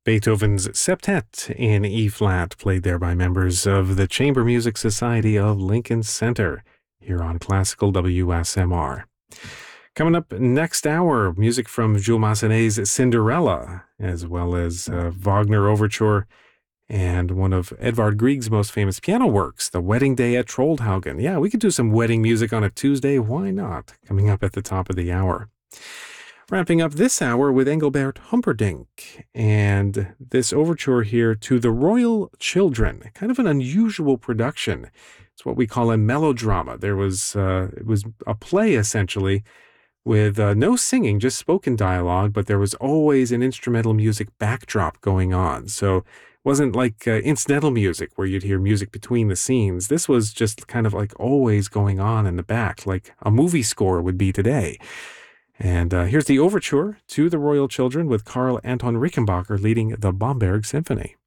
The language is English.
Beethoven's Septet in E-flat, played there by members of the Chamber Music Society of Lincoln Center, here on Classical WSMR. Coming up next hour, music from Jules Massenet's Cinderella, as well as Wagner Overture, and one of Edvard Grieg's most famous piano works, The Wedding Day at Troldhaugen. Yeah, we could do some wedding music on a Tuesday. Why not? Coming up at the top of the hour. Wrapping up this hour with Engelbert Humperdinck and this overture here to The Royal Children. Kind of an unusual production. It's what we call a melodrama. It was a play essentially with no singing, just spoken dialogue, but there was always an instrumental music backdrop going on. So it wasn't like incidental music where you'd hear music between the scenes. This was just kind of like always going on in the back, like a movie score would be today. And here's the overture to The Royal Children with Karl Anton Rickenbacker leading the Bamberg Symphony.